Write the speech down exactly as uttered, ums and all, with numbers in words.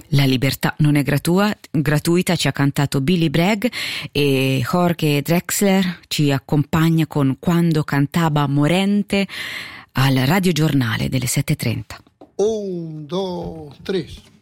La libertà non è gratua, gratuita, ci ha cantato Billy Bragg, e Jorge Drexler ci accompagna con Quando cantava morente al radiogiornale delle sette e trenta. Un, due, tre.